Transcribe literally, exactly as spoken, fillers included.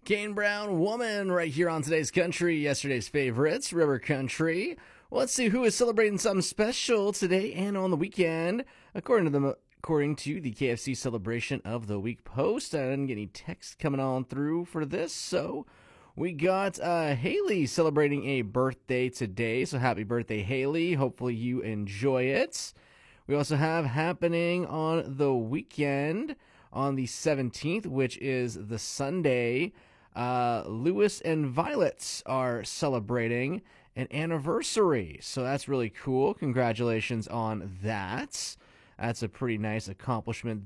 Kane Brown Woman right here on today's country, yesterday's favorites, River Country. Well, let's see who is celebrating something special today and on the weekend. According to the according to the K F C Celebration of the Week post, I didn't get any text coming on through for this, so we got uh, Haley celebrating a birthday today. So happy birthday, Haley. Hopefully you enjoy it. We also have happening on the weekend on the seventeenth, which is the Sunday. Uh, Lewis and Violet are celebrating an anniversary. So that's really cool. Congratulations on that. That's a pretty nice accomplishment